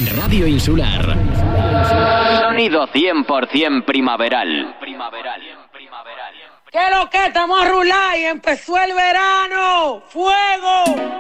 Radio Insular. Sonido 100% primaveral. ¿Qué es lo que estamos a rular y empezó el verano? ¡Fuego!